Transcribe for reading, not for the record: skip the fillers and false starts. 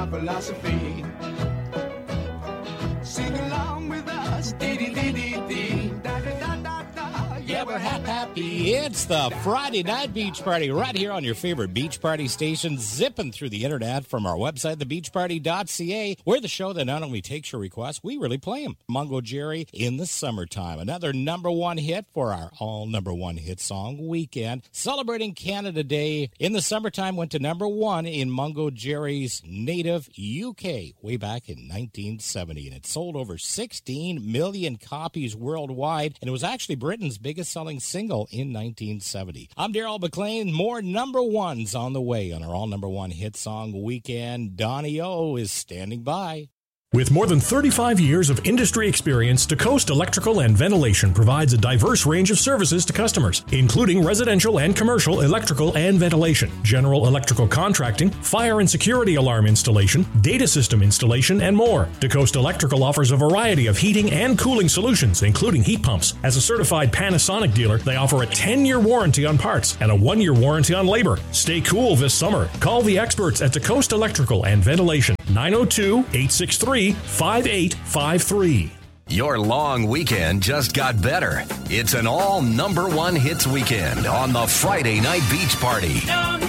Philosophy. Sing along with us. Dee-dee-dee-dee-dee. Da-da-da-da-da. Yeah, we're happy. It's the Friday Night Beach Party right here on your favorite beach party station, zipping through the internet from our website, thebeachparty.ca. We're the show that not only takes your requests, we really play them. Mungo Jerry in the summertime. Another number one hit for our all number one hit song weekend. Celebrating Canada Day in the summertime went to number one in Mungo Jerry's native UK way back in 1970. And it sold over 16 million copies worldwide. And it was actually Britain's biggest selling single in 1970. I'm Daryl McLean. More number ones on the way on our all number one hit song weekend. Donnie O is standing by. With more than 35 years of industry experience, DeCoast Electrical and Ventilation provides a diverse range of services to customers, including residential and commercial electrical and ventilation, general electrical contracting, fire and security alarm installation, data system installation, and more. DeCoast Electrical offers a variety of heating and cooling solutions, including heat pumps. As a certified Panasonic dealer, they offer a 10-year warranty on parts and a 1-year warranty on labor. Stay cool this summer. Call the experts at DeCoast Electrical and Ventilation, 902-863-5853. Your long weekend just got better. It's an all number one hits weekend on the Friday Night Beach Party.